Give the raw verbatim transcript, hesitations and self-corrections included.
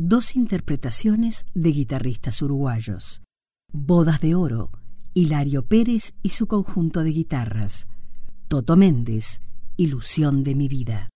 dos interpretaciones de guitarristas uruguayos. Bodas de Oro, Hilario Pérez y su conjunto de guitarras. Toto Méndez, Ilusión de mi vida.